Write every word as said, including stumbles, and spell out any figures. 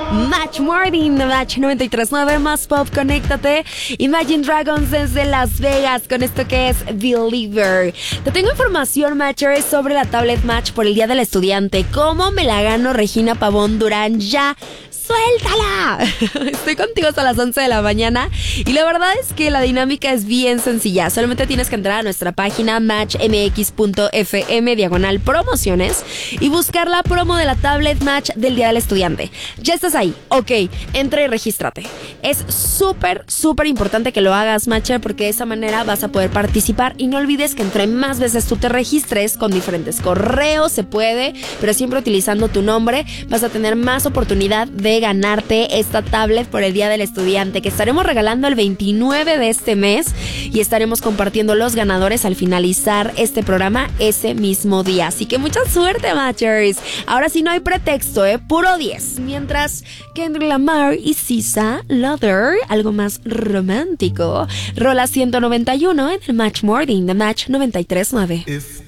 Match Morning, Match noventa y tres punto nueve, más pop, conéctate. Imagine Dragons desde Las Vegas con esto que es Believer. Te tengo información, Matchers, sobre la Tablet Match por el Día del Estudiante. ¿Cómo me la gano, Regina Pavón Durán? Ya, ¡suéltala! Estoy contigo hasta las once de la mañana y la verdad es que la dinámica es bien sencilla. Solamente tienes que entrar a nuestra página match m x punto f m diagonal promociones y buscar la promo de la Tablet Match del Día del Estudiante. Ya estás ahí, ok, entra y regístrate. Es súper, súper importante que lo hagas, Matcher, porque de esa manera vas a poder participar y no olvides que entre más veces tú te registres con diferentes correos, se puede, pero siempre utilizando tu nombre, vas a tener más oportunidad de ganarte esta tablet por el Día del Estudiante, que estaremos regalando el veintinueve de este mes y estaremos compartiendo los ganadores al finalizar este programa ese mismo día. Así que mucha suerte, Matchers. Ahora sí no hay pretexto, ¿eh? Puro diez. Mientras Kendrick Lamar y Sisa Lover, algo más romántico. Rola ciento noventa y uno en el Match Morning de Match noventa y tres punto nueve.